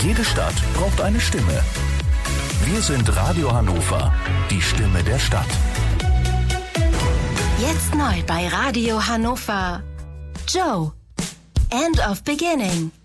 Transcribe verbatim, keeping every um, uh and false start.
Jede Stadt braucht eine Stimme. Wir sind Radio Hannover, die Stimme der Stadt. Jetzt neu bei Radio Hannover. Joe. End of Beginning.